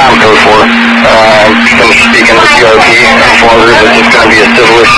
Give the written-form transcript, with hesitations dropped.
code for. Finished speaking with PRP, informed her that it's going to be a civil issue.